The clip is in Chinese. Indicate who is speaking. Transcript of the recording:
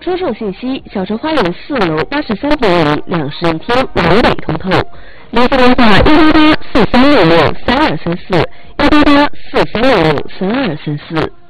Speaker 1: 车售信息：小城花园4楼83平米，2室1厅，南北通透。联系电话18843663234，18843663234。